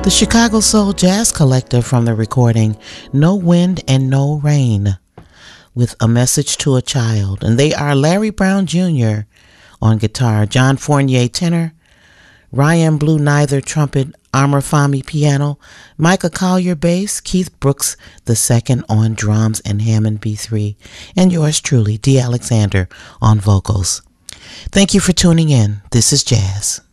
The Chicago Soul Jazz Collective from the recording No Wind and No Rain with A Message to a Child. And they are Larry Brown Jr. on guitar, John Fournier tenor, Ryan Blue Neither trumpet, Amar Fahmy piano, Micah Collier bass, Keith Brooks II on drums and Hammond B3, and yours truly, D. Alexander on vocals. Thank you for tuning in. This is Jazz.